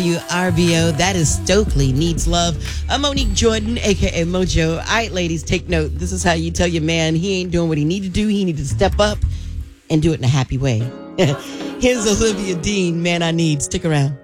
RBO. That is Stokely Needs Love. I'm Monique Jordan, a.k.a. Mojo. All right, ladies, take note. This is how you tell your man he ain't doing what he need to do. He need to step up and do it in a happy way. Here's Olivia Dean, Man I Need. Stick around.